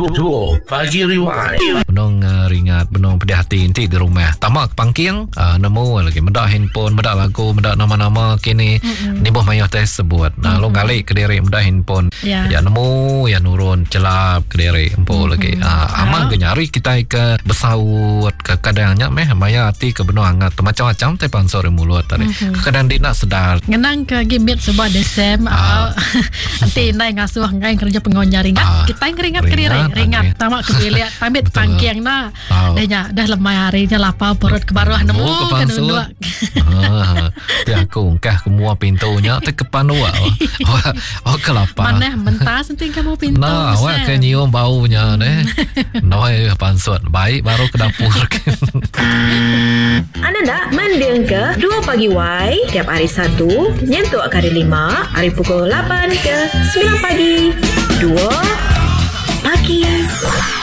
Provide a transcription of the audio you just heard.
Duo Pagi Rewind. Benong ringat, benong pedih hati nanti di rumah. Tamak pangking, nemu lagi medak handphone, medak lagu, medak nama-nama kini. Ni boh mayah tes sebut. Lo kali ke diri medak handphone. Ya nemu, ya nurun celap ke diri empo lagi. Aman ke nyari kita ke besaut ke kadangnya meh mayah hati ke benong hangat macam-macam te pansor mulut tadi. Kadang dia nak sedar. Ngenang ke gimit sebuah desem. Nanti nai ngasuh ngai kerja pengonya ringat. Kita ngeringat ke diri. Ringat tamak kebiliat pamit pangkiang na dah lemah harinya lapar perut kebaruah nemu kedua tapi aku ngkah semua pintunya te kepanua kelapa mana mentas nanti kamu pintu awak ke nyium baunya deh noi pansut baik baru ke dapur. Anda nak mendeng ke 2 Pagi Y tiap hari Sabtu nyentuh hari 5 hari pukul 8 ke 9 pagi 2 Pagi